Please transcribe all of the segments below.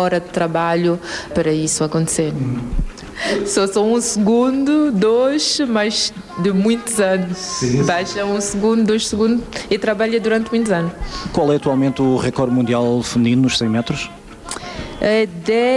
hora de trabalho para isso acontecer. Só são 1 segundo, 2, mas de muitos anos. Sim. Baixa 1 segundo, 2 segundos e trabalha durante muitos anos. Qual é atualmente o recorde mundial feminino nos 100 metros? É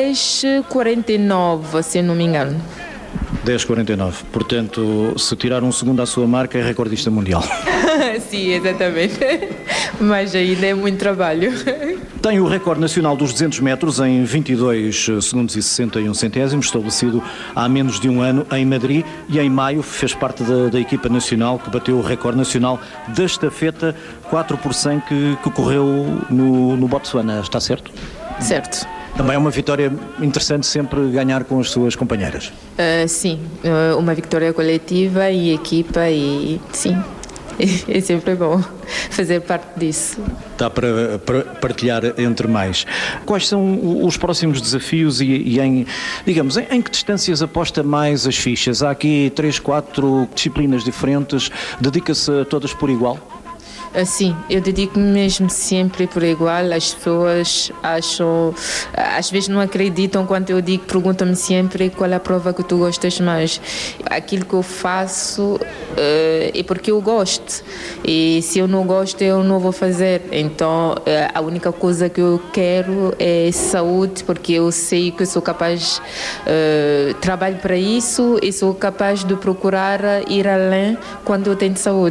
10,49, se não me engano. 10,49. Portanto, se tirar 1 segundo à sua marca, é recordista mundial. Sim, exatamente. Mas ainda é muito trabalho. Tem o recorde nacional dos 200 metros em 22 segundos e 61 centésimos, estabelecido há menos de um ano em Madrid, e em maio fez parte da equipa nacional que bateu o recorde nacional da estafeta 4 por 100 que correu no Botsuana. Está certo? Certo. Também é uma vitória interessante sempre ganhar com as suas companheiras. Sim, uma vitória coletiva e equipa e sim, é sempre bom fazer parte disso. Dá para partilhar entre mais. Quais são os próximos desafios e em que distâncias aposta mais as fichas? Há aqui 3, 4 disciplinas diferentes, dedica-se a todas por igual? Sim, eu dedico-me mesmo sempre por igual. As pessoas acham, às vezes não acreditam quando eu digo, perguntam-me sempre qual é a prova que tu gostas mais. Aquilo que eu faço é porque eu gosto, e se eu não gosto eu não vou fazer. Então a única coisa que eu quero é saúde, porque eu sei que eu sou capaz, trabalho para isso e sou capaz de procurar ir além quando eu tenho saúde.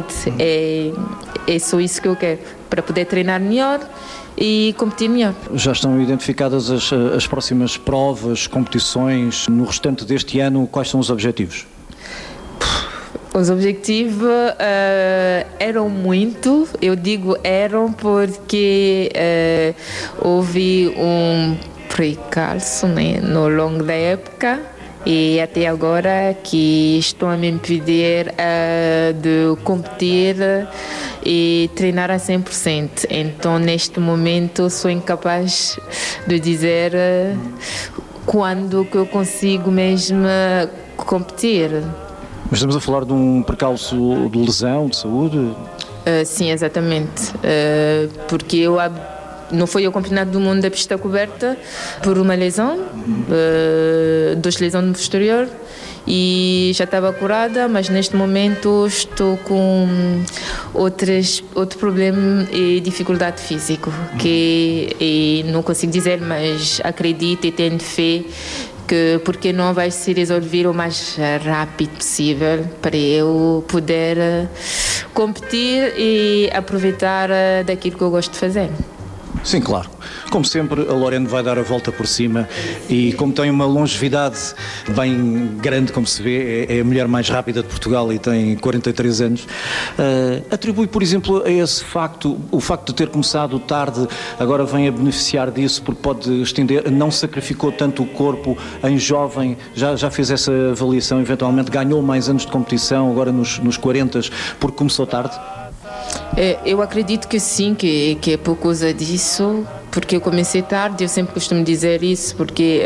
É só isso que eu quero, para poder treinar melhor e competir melhor. Já estão identificadas as próximas provas, competições no restante deste ano? Quais são os objetivos? Os objetivos eram muito, eu digo eram porque houve um precalço, né, no longo da época. E até agora que estão a me impedir de competir e treinar a 100%. Então, neste momento, sou incapaz de dizer quando que eu consigo mesmo competir. Mas estamos a falar de um percalço de lesão, de saúde? Sim, exatamente. Porque não foi ao Campeonato do Mundo da pista coberta por uma lesão, 2 lesões no posterior, e já estava curada, mas neste momento estou com outro problema e dificuldade física, que não consigo dizer, mas acredito e tenho fé que porque não vai se resolver o mais rápido possível para eu poder competir e aproveitar daquilo que eu gosto de fazer. Sim, claro. Como sempre, a Lorena vai dar a volta por cima e, como tem uma longevidade bem grande, como se vê, é a mulher mais rápida de Portugal e tem 43 anos, atribui, por exemplo, a esse facto, o facto de ter começado tarde, agora vem a beneficiar disso porque pode estender, não sacrificou tanto o corpo em jovem, já fez essa avaliação, eventualmente ganhou mais anos de competição, agora nos 40, porque começou tarde? Eu acredito que sim, que é por causa disso, porque eu comecei tarde, eu sempre costumo dizer isso, porque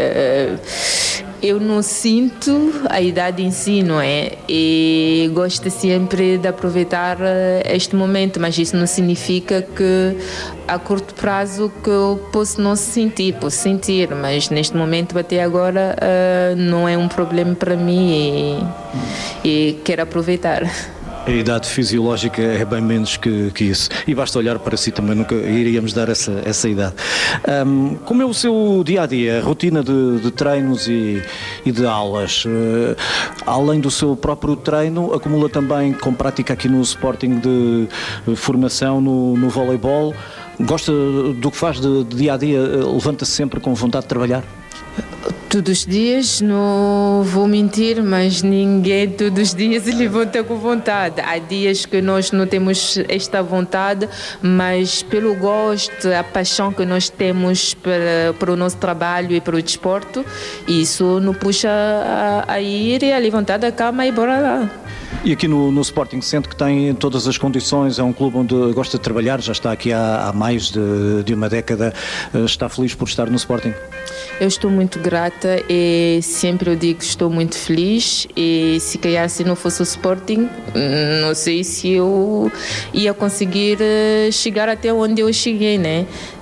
eu não sinto a idade em si, não é? E gosto sempre de aproveitar este momento, mas isso não significa que a curto prazo que eu posso não sentir, posso sentir, mas neste momento até agora não é um problema para mim e quero aproveitar. A idade fisiológica é bem menos que isso. E basta olhar para si também, nunca iríamos dar essa idade. Como é o seu dia-a-dia, a rotina de treinos e de aulas? Além do seu próprio treino, acumula também com prática aqui no Sporting de formação no voleibol? Gosta do que faz de dia-a-dia? Levanta-se sempre com vontade de trabalhar? Todos os dias, não vou mentir, mas ninguém todos os dias se levanta com vontade. Há dias que nós não temos esta vontade, mas pelo gosto, a paixão que nós temos para o nosso trabalho e para o desporto, isso nos puxa a ir e a levantar da cama e bora lá. E aqui no Sporting sente que tem todas as condições, é um clube onde gosta de trabalhar, já está aqui há mais de uma década, está feliz por estar no Sporting? Eu estou muito grata e sempre eu digo que estou muito feliz, e se calhar se não fosse o Sporting, não sei se eu ia conseguir chegar até onde eu cheguei, né?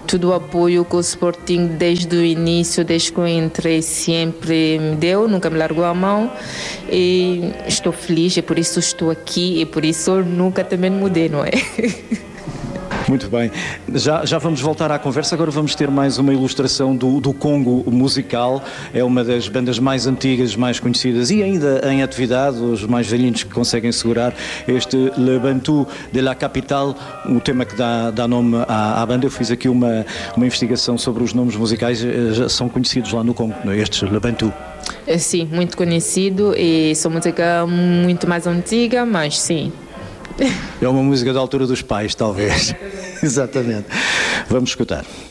todo o apoio que o Sporting desde o início, desde que eu entrei, sempre me deu, nunca me largou a mão e estou feliz, e por isso estou aqui e por isso eu nunca também mudei, não é? Muito bem, já vamos voltar à conversa, agora vamos ter mais uma ilustração do Congo musical, é uma das bandas mais antigas, mais conhecidas e ainda em atividade, os mais velhinhos que conseguem segurar este Le Bantu de la Capitale, o tema que dá nome à banda. Eu fiz aqui uma investigação sobre os nomes musicais, já são conhecidos lá no Congo, estes Le Bantu. Sim, muito conhecido e são música muito mais antiga, mas sim. É uma música da altura dos pais, talvez. Exatamente. Vamos escutar.